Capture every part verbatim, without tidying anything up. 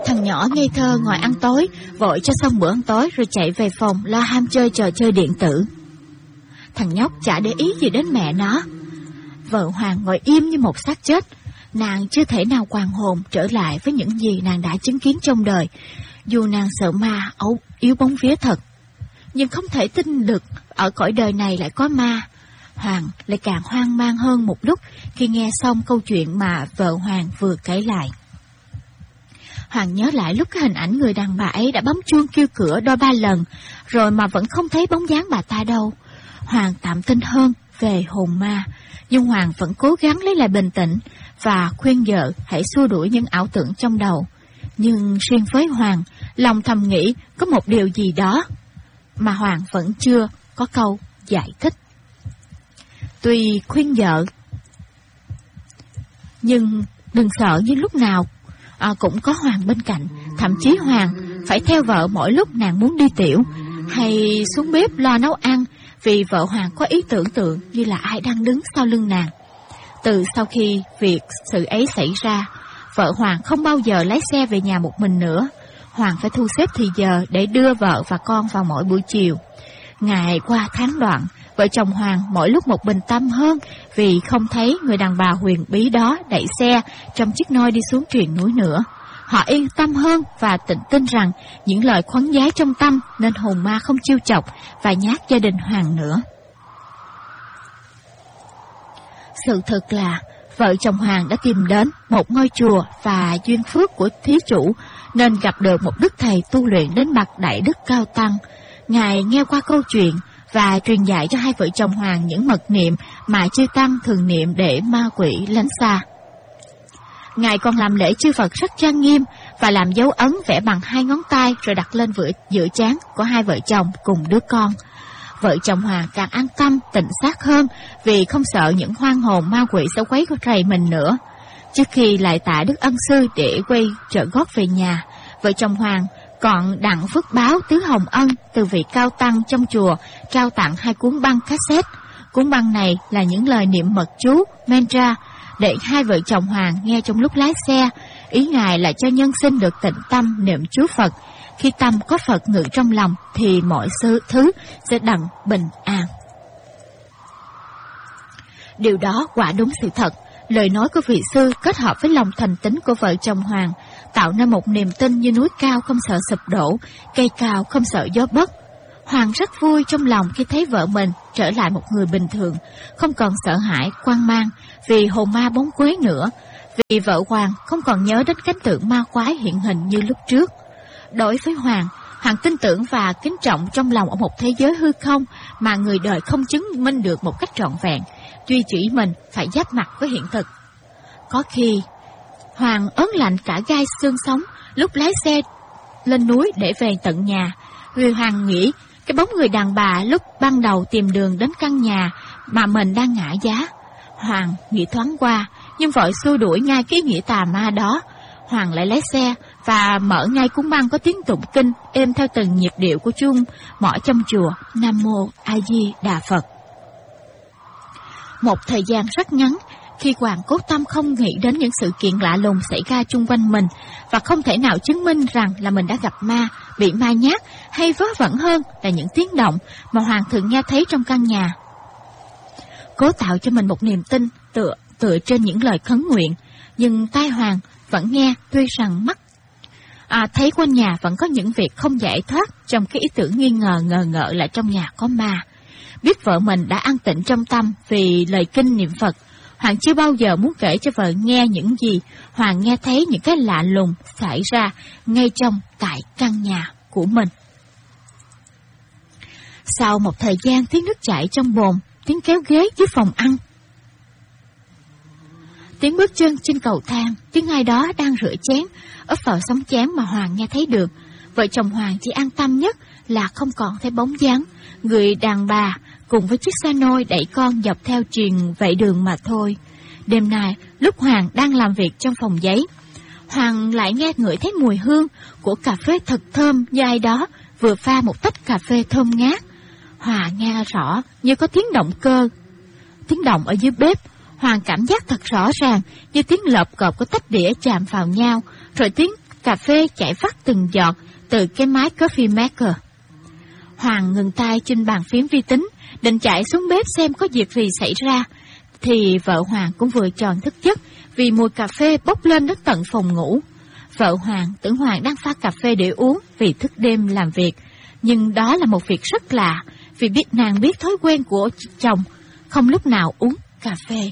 Thằng nhỏ ngây thơ ngồi ăn tối, vội cho xong bữa ăn tối rồi chạy về phòng lo ham chơi trò chơi điện tử. Thằng nhóc chả để ý gì đến mẹ nó. Vợ Hoàng ngồi im như một xác chết. Nàng chưa thể nào hoàn hồn trở lại với những gì nàng đã chứng kiến trong đời. Dù nàng sợ ma ấu yếu bóng vía thật, nhưng không thể tin được ở cõi đời này lại có ma. Hoàng lại càng hoang mang hơn một lúc khi nghe xong câu chuyện mà vợ Hoàng vừa kể lại. Hoàng nhớ lại lúc cái hình ảnh người đàn bà ấy đã bấm chuông kêu cửa đôi ba lần, rồi mà vẫn không thấy bóng dáng bà ta đâu. Hoàng tạm tin hơn về hồn ma, nhưng Hoàng vẫn cố gắng lấy lại bình tĩnh và khuyên vợ hãy xua đuổi những ảo tưởng trong đầu. Nhưng riêng với Hoàng, lòng thầm nghĩ có một điều gì đó mà Hoàng vẫn chưa có câu giải thích. Tuy khuyên vợ, nhưng đừng sợ như lúc nào à, cũng có Hoàng bên cạnh. Thậm chí Hoàng phải theo vợ mỗi lúc nàng muốn đi tiểu hay xuống bếp lo nấu ăn, vì vợ Hoàng có ý tưởng tượng như là ai đang đứng sau lưng nàng. Từ sau khi việc sự ấy xảy ra, vợ Hoàng không bao giờ lái xe về nhà một mình nữa. Hoàng phải thu xếp thì giờ để đưa vợ và con vào mỗi buổi chiều. Ngày qua tháng đoạn, vợ chồng Hoàng mỗi lúc một bình tâm hơn vì không thấy người đàn bà huyền bí đó đẩy xe trong chiếc nôi đi xuống triền núi nữa. Họ yên tâm hơn và tự tin rằng những lời khoắn giá trong tâm nên hồn ma không chiêu chọc và nhát gia đình Hoàng nữa. Sự thật là vợ chồng Hoàng đã tìm đến một ngôi chùa và duyên phước của thí chủ nên gặp được một đức thầy tu luyện đến bậc đại đức cao tăng. Ngài nghe qua câu chuyện và truyền dạy cho hai vợ chồng Hoàng những mật niệm mà chư tăng thường niệm để ma quỷ lánh xa. Ngài còn làm lễ chư Phật rất trang nghiêm và làm dấu ấn vẽ bằng hai ngón tay rồi đặt lên vữa giữa trán của hai vợ chồng cùng đứa con. Vợ chồng Hoàng càng an tâm, tỉnh xác hơn vì không sợ những hoang hồn ma quỷ sẽ quấy rầy mình nữa. Trước khi lại tạ đức ân sư để quay trở gót về nhà, vợ chồng Hoàng còn đặng phước báo tứ hồng ân từ vị cao tăng trong chùa trao tặng hai cuốn băng cassette. Cuốn băng này là những lời niệm mật chú, mantra để hai vợ chồng Hoàng nghe trong lúc lái xe. Ý Ngài là cho nhân sinh được tịnh tâm niệm chú Phật. Khi tâm có Phật ngự trong lòng thì mọi sự thứ sẽ đặng bình an. Điều đó quả đúng sự thật. Lời nói của vị sư kết hợp với lòng thành tín của vợ chồng Hoàng tạo nên một niềm tin như núi cao không sợ sụp đổ, cây cao không sợ gió bấc. Hoàng rất vui trong lòng khi thấy vợ mình trở lại một người bình thường, không còn sợ hãi, hoang mang vì hồn ma bóng quế nữa, vì vợ Hoàng không còn nhớ đến cảnh tượng ma quái hiện hình như lúc trước. Đối với Hoàng, Hoàng tin tưởng và kính trọng trong lòng ở một thế giới hư không mà người đời không chứng minh được một cách trọn vẹn, duy chỉ mình phải giáp mặt với hiện thực. Có khi, Hoàng ớn lạnh cả gai xương sống lúc lái xe lên núi để về tận nhà, vì Hoàng nghĩ cái bóng người đàn bà lúc ban đầu tìm đường đến căn nhà mà mình đang ngã giá. Hoàng nghĩ thoáng qua, nhưng vội xua đuổi ngay cái ý nghĩa tà ma đó. Hoàng lại lái xe và mở ngay cuốn băng có tiếng tụng kinh êm theo từng nhịp điệu của chuông mõ trong chùa Nam Mô A Di Đà Phật. Một thời gian rất ngắn, khi Hoàng cố tâm không nghĩ đến những sự kiện lạ lùng xảy ra chung quanh mình và không thể nào chứng minh rằng là mình đã gặp ma, bị ma nhát, hay vớ vẩn hơn là những tiếng động mà Hoàng thường nghe thấy trong căn nhà. Cố tạo cho mình một niềm tin tựa tựa trên những lời khấn nguyện, nhưng tai Hoàng vẫn nghe, tuy rằng mắt à, thấy quanh nhà vẫn có những việc không giải thoát trong cái ý tưởng nghi ngờ ngờ ngợ là trong nhà có ma. Biết vợ mình đã an tịnh trong tâm vì lời kinh niệm Phật, Hoàng chưa bao giờ muốn kể cho vợ nghe những gì Hoàng nghe thấy những cái lạ lùng xảy ra ngay trong tại căn nhà của mình. Sau một thời gian tiếng nước chảy trong bồn, tiếng kéo ghế dưới phòng ăn, tiếng bước chân trên cầu thang, tiếng ai đó đang rửa chén ấp vào sống chén mà Hoàng nghe thấy được. Vợ chồng Hoàng chỉ an tâm nhất là không còn thấy bóng dáng người đàn bà cùng với chiếc xe nôi đẩy con dọc theo triền vệ đường mà thôi. Đêm nay, lúc Hoàng đang làm việc trong phòng giấy, Hoàng lại nghe ngửi thấy mùi hương của cà phê thật thơm như ai đó vừa pha một tách cà phê thơm ngát. Hoàng nghe rõ như có tiếng động cơ, tiếng động ở dưới bếp. Hoàng cảm giác thật rõ ràng như tiếng lợp cộp của tách đĩa chạm vào nhau, rồi tiếng cà phê chảy vắt từng giọt từ cái máy coffee maker. Hoàng ngừng tay trên bàn phím vi tính, định chạy xuống bếp xem có việc gì xảy ra, thì vợ Hoàng cũng vừa tròn thức giấc vì mùi cà phê bốc lên đến tận phòng ngủ. Vợ Hoàng tưởng Hoàng đang pha cà phê để uống vì thức đêm làm việc, nhưng đó là một việc rất lạ, vì biết nàng biết thói quen của chồng không lúc nào uống cà phê.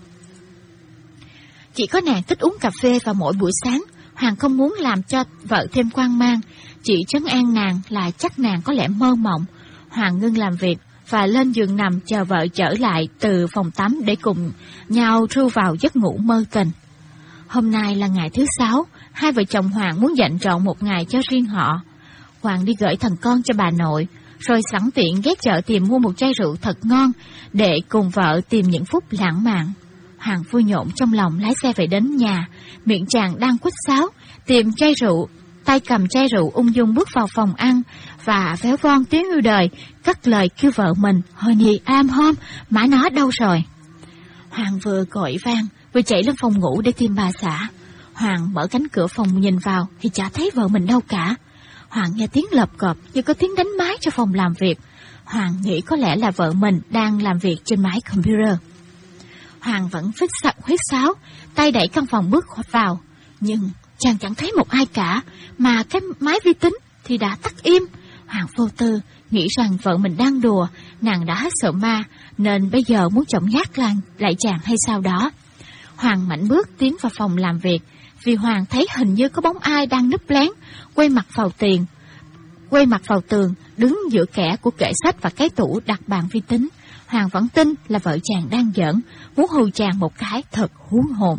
Chỉ có nàng thích uống cà phê vào mỗi buổi sáng. Hoàng không muốn làm cho vợ thêm hoang mang, chỉ trấn an nàng là chắc nàng có lẽ mơ mộng. Hoàng ngưng làm việc và lên giường nằm chờ vợ trở lại từ phòng tắm để cùng nhau ru vào giấc ngủ mơ tình. Hôm nay là ngày thứ sáu, hai vợ chồng Hoàng muốn dành trọn một ngày cho riêng họ. Hoàng đi gửi thằng con cho bà nội, rồi sẵn tiện ghé chợ tìm mua một chai rượu thật ngon để cùng vợ tìm những phút lãng mạn. Hoàng vui nhộn trong lòng lái xe về đến nhà, miệng chàng đang quýt sáo, tìm chai rượu, tay cầm chai rượu ung dung bước vào phòng ăn và véo von tiếng yêu đời, cất lời kêu vợ mình, "Honey, I'm home, má nó đâu rồi?" Hoàng vừa gọi vang, vừa chạy lên phòng ngủ để tìm bà xã. Hoàng mở cánh cửa phòng nhìn vào thì chả thấy vợ mình đâu cả. Hoàng nghe tiếng lợp cọp như có tiếng đánh máy cho phòng làm việc. Hoàng nghĩ có lẽ là vợ mình đang làm việc trên máy computer. Hoàng vẫn phích sặc huyết sáo, tay đẩy căn phòng bước vào, nhưng chàng chẳng thấy một ai cả, mà cái máy vi tính thì đã tắt im. Hoàng vô tư nghĩ rằng vợ mình đang đùa, nàng đã hết sợ ma nên bây giờ muốn chổng nhát lan lại chàng hay sao đó. Hoàng mạnh bước tiến vào phòng làm việc, vì Hoàng thấy hình như có bóng ai đang núp lén, quay mặt vào tiền, quay mặt vào tường, đứng giữa kẽ của kệ sách và cái tủ đặt bàn vi tính. Hoàng vẫn tin là vợ chàng đang giỡn, muốn hù chàng một cái thật huống hồn.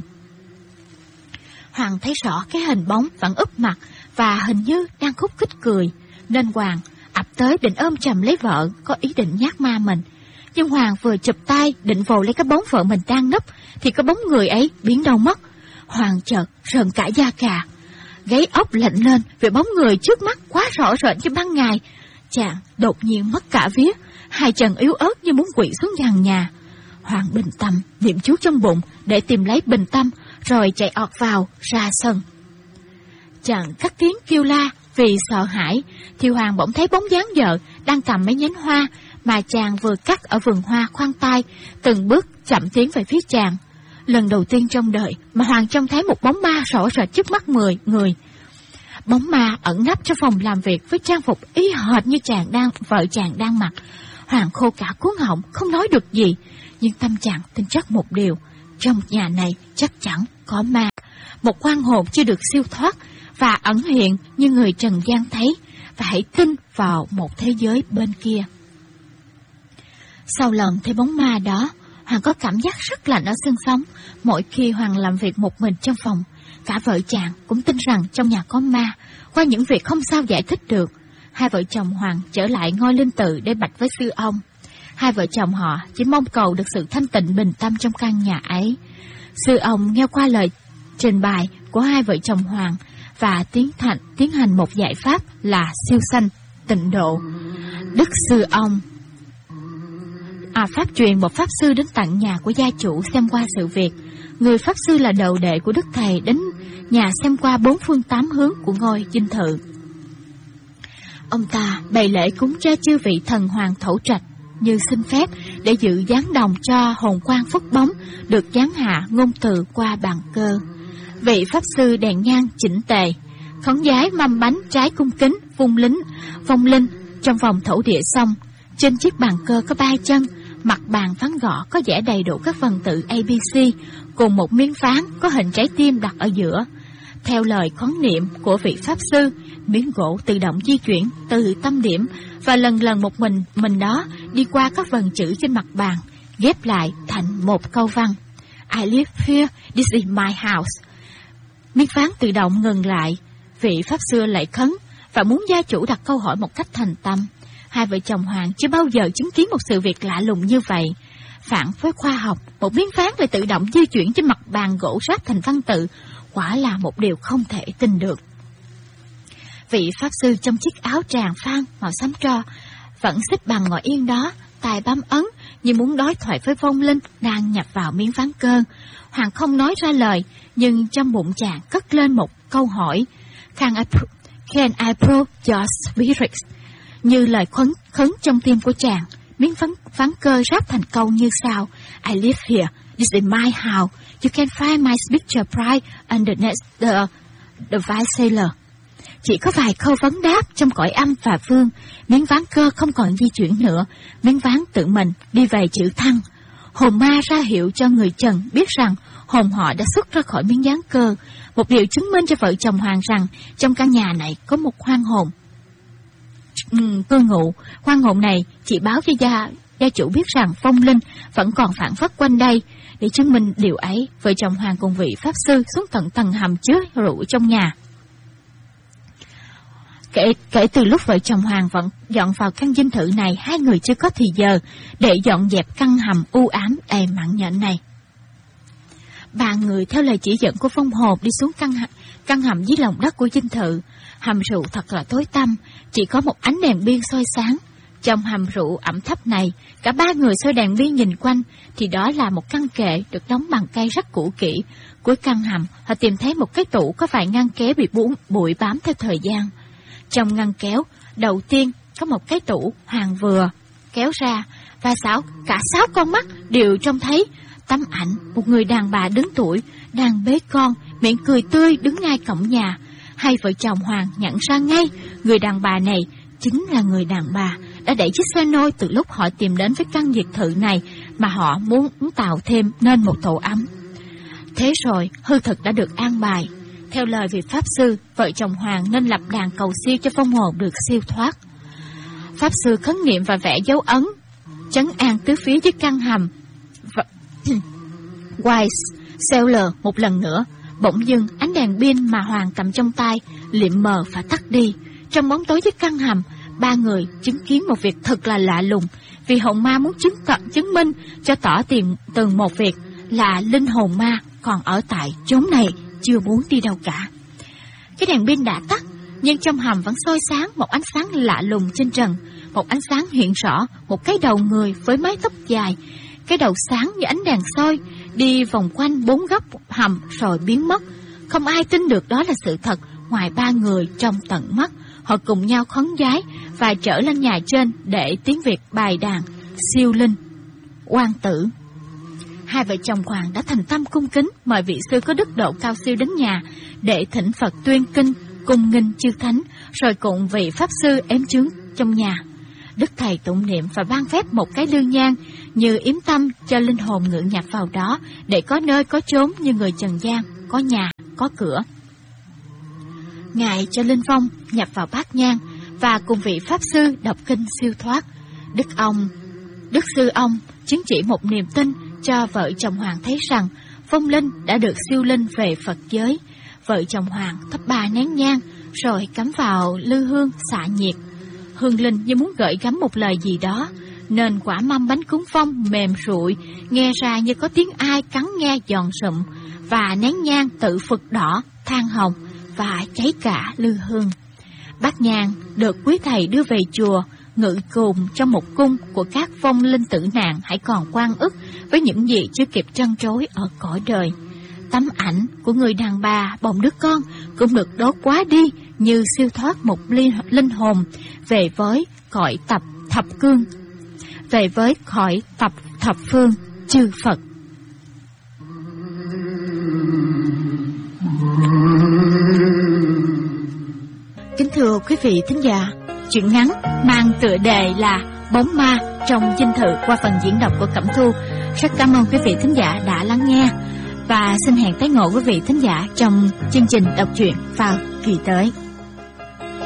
Hoàng thấy rõ cái hình bóng vẫn úp mặt và hình như đang khúc khích cười, nên Hoàng ập tới định ôm chầm lấy vợ, có ý định nhát ma mình. Nhưng Hoàng vừa chụp tay định vồ lấy cái bóng vợ mình đang núp, thì cái bóng người ấy biến đâu mất. Hoàng chợt rợn cả da gà, gáy ốc lạnh lên vì bóng người trước mắt quá rõ rệt như ban ngày. Chàng đột nhiên mất cả vía, hai chân yếu ớt như muốn quỵ xuống sàn nhà. Hoàng bình tâm niệm chú trong bụng để tìm lấy bình tâm, rồi chạy ọt vào ra sân. Chàng cất tiếng kêu la vì sợ hãi, thì Hoàng bỗng thấy bóng dáng vợ đang cầm mấy nhánh hoa mà chàng vừa cắt ở vườn hoa khoan tay, từng bước chậm tiến về phía chàng. Lần đầu tiên trong đời mà Hoàng trông thấy một bóng ma rõ rệt trước mắt mười người. Bóng ma ẩn nấp trong phòng làm việc với trang phục y hệt như chàng đang vợ chàng đang mặc. Hoàng khô cả cuống họng, không nói được gì, nhưng tâm chàng tin chắc một điều: trong nhà này chắc chắn có ma, một oan hồn chưa được siêu thoát và ẩn hiện như người trần gian thấy, và hãy tin vào một thế giới bên kia. Sau lần thấy bóng ma đó, Hoàng có cảm giác rất lạnh ở xương sống. Mỗi khi Hoàng làm việc một mình trong phòng, cả vợ chàng cũng tin rằng trong nhà có ma, qua những việc không sao giải thích được. Hai vợ chồng Hoàng trở lại ngôi linh tự để bạch với sư ông. Hai vợ chồng họ chỉ mong cầu được sự thanh tịnh bình tâm trong căn nhà ấy. Sư ông nghe qua lời trình bày của hai vợ chồng Hoàng và tiến hành tiến hành một giải pháp là siêu sanh tịnh độ. Đức sư ông à pháp truyền một pháp sư đến tận nhà của gia chủ xem qua sự việc. Người pháp sư là đầu đệ của đức thầy đến nhà xem qua bốn phương tám hướng của ngôi dinh thự. Ông ta bày lễ cúng cho chư vị thần hoàng thổ trạch, như xin phép để dự giáng đồng cho hồn quan phúc bóng được giáng hạ ngôn từ qua bàn cơ. Vị pháp sư đèn nhang chỉnh tề, khấn vái mâm bánh trái cung kính vung lính vong linh trong vòng thổ địa xong. Trên chiếc bàn cơ có ba chân, mặt bàn ván gõ có vẽ đầy đủ các phần tự A B C cùng một miếng ván có hình trái tim đặt ở giữa. Theo lời khấn niệm của vị pháp sư, miếng gỗ tự động di chuyển từ tâm điểm và lần lần một mình mình đó đi qua các vần chữ trên mặt bàn, ghép lại thành một câu văn: I live here, this is my house. Miếng ván tự động ngừng lại, vị pháp sư lại khấn và muốn gia chủ đặt câu hỏi một cách thành tâm. Hai vợ chồng Hoàng chưa bao giờ chứng kiến một sự việc lạ lùng như vậy. Phản với khoa học, một miếng ván lại tự động di chuyển trên mặt bàn gỗ ráp thành văn tự, quả là một điều không thể tin được. Vị pháp sư trong chiếc áo tràng phan màu xám tro vẫn xích bằng ngồi yên đó, tay bám ấn như muốn đối thoại với vong linh đang nhập vào miếng ván cơ. Hoàng không nói ra lời, nhưng trong bụng chàng cất lên một câu hỏi: Can I, can I prove your spirits? Như lời khấn khấn trong tim của chàng, miếng phán, phán cơ ráp thành câu như sau: I live here, this is my house, you can find my picture pride underneath the, the vice sailor. Chỉ có vài câu vấn đáp trong cõi âm và phương, miếng ván cơ không còn di chuyển nữa, miếng ván tự mình đi về chữ thăng. Hồn ma ra hiệu cho người trần biết rằng hồn họ đã xuất ra khỏi miếng ván cơ, một điều chứng minh cho vợ chồng Hoàng rằng trong căn nhà này có một hoang hồn ừ, cư ngụ. Hoang hồn này chỉ báo cho gia, gia chủ biết rằng phong linh vẫn còn phản phất quanh đây. Để chứng minh điều ấy, vợ chồng Hoàng cùng vị pháp sư xuống tận tầng hầm chứa rượu trong nhà. Kể, kể từ lúc vợ chồng Hoàng vẫn dọn vào căn dinh thự này, hai người chưa có thì giờ để dọn dẹp căn hầm u ám đầy mặn nhện này. Ba người theo lời chỉ dẫn của phong hồn đi xuống căn, căn hầm dưới lòng đất của dinh thự. Hầm rượu thật là tối tăm, chỉ có một ánh đèn pin soi sáng. Trong hầm rượu ẩm thấp này, cả ba người soi đèn pin nhìn quanh, thì đó là một căn kệ được đóng bằng cây rất cũ kỹ. Cuối căn hầm, họ tìm thấy một cái tủ có vài ngăn kéo bị bụi, bụi bám theo thời gian. Trong ngăn kéo, đầu tiên có một cái tủ Hoàng vừa kéo ra, và sáu, cả sáu con mắt đều trông thấy tấm ảnh một người đàn bà đứng tuổi, đang bế con, miệng cười tươi đứng ngay cổng nhà. Hai vợ chồng Hoàng nhận ra ngay, người đàn bà này chính là người đàn bà đã đẩy chiếc xe nôi từ lúc họ tìm đến với căn biệt thự này, mà họ muốn tạo thêm nên một tổ ấm. Thế rồi, hư thực đã được an bài. Theo lời vị pháp sư, vợ chồng Hoàng nên lập đàn cầu siêu cho phong hồn được siêu thoát. Pháp sư khấn niệm và vẽ dấu ấn, trấn an tứ phía dưới căn hầm. Và... Wise Sailor một lần nữa. Bỗng dưng ánh đèn pin mà Hoàng cầm trong tay liệm mờ và tắt đi. Trong bóng tối dưới căn hầm, ba người chứng kiến một việc thật là lạ lùng, vì hồn ma muốn chứng tận chứng minh cho tỏ tiền từng một việc là linh hồn ma còn ở tại chốn này, chưa muốn đi đâu cả. Cái đèn pin đã tắt, nhưng trong hầm vẫn soi sáng một ánh sáng lạ lùng trên trần. Một ánh sáng hiện rõ một cái đầu người với mái tóc dài. Cái đầu sáng như ánh đèn soi, đi vòng quanh bốn góc hầm rồi biến mất. Không ai tin được đó là sự thật ngoài ba người trong tận mắt. Họ cùng nhau khấn vái và trở lên nhà trên để tiếng Việt bài đàn siêu linh oan tử. Hai vợ chồng Hoàng đã thành tâm cung kính mời vị sư có đức độ cao siêu đến nhà để thỉnh Phật tuyên kinh, cung nghinh chư thánh, rồi cùng vị pháp sư ém chướng trong nhà. Đức thầy tụng niệm và ban phép một cái lư nhang như yếm tâm cho linh hồn ngự nhập vào đó, để có nơi có chốn như người trần gian, có nhà, có cửa. Ngài cho linh phong nhập vào bát nhang và cùng vị pháp sư đọc kinh siêu thoát. Đức ông, đức sư ông chứng chỉ một niềm tin cho vợ chồng Hoàng thấy rằng phong linh đã được siêu linh về Phật giới. Vợ chồng Hoàng thắp ba nén nhang rồi cắm vào lư hương xạ nhiệt. Hương linh như muốn gửi gắm một lời gì đó, nên quả mâm bánh cúng phong mềm rụi, nghe ra như có tiếng ai cắn nghe giòn sụm, và nén nhang tự phực đỏ, than hồng và cháy cả lư hương. Bát nhang được quý thầy đưa về chùa, ngự cùng trong một cung của các vong linh tử nạn hãy còn oan ức với những gì chưa kịp trăn trối ở cõi đời. Tấm ảnh của người đàn bà bồng đứa con cũng được đốt quá đi, như siêu thoát một linh hồn về với cõi tập thập cương, về với cõi tập thập phương chư Phật. Kính thưa quý vị thính giả, truyện ngắn mang tựa đề là Bóng Ma trong dinh thự qua phần diễn đọc của Cẩm Thu. Rất cảm ơn quý vị thính giả đã lắng nghe, và xin hẹn tái ngộ quý vị thính giả trong chương trình đọc truyện vào kỳ tới.